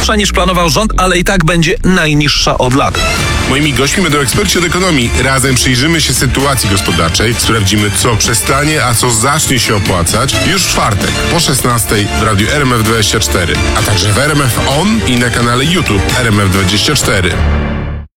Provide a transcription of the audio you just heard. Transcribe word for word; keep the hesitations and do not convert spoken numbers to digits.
wyższa niż planował rząd, ale i tak będzie najniższa od lat. Moimi gośćmi będą eksperci od ekonomii. Razem przyjrzymy się sytuacji gospodarczej, sprawdzimy, co przestanie, a co zacznie się opłacać już w czwartek po szesnastej w radiu R M F dwadzieścia cztery, a także w R M F On i na kanale YouTube R M F dwadzieścia cztery.